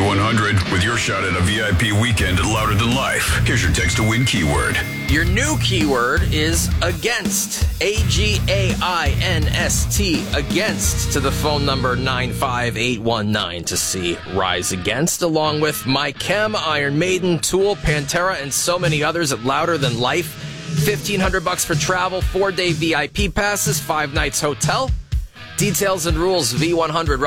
V100 with your shot at a VIP weekend at Louder Than Life. Here's your text to win keyword. Your new keyword is against. AGAINST. Against to the phone number 95819 to see Rise Against, along with My Chem, Iron Maiden, Tool, Pantera, and so many others at Louder Than Life. $1,500 for travel, 4-day VIP passes, 5 nights hotel. Details and rules, V100.